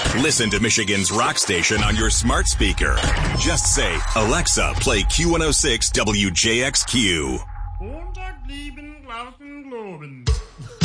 Listen to Michigan's rock station on your smart speaker. Just say, Alexa, play Q106 WJXQ. Montag lieben, glauben, globen.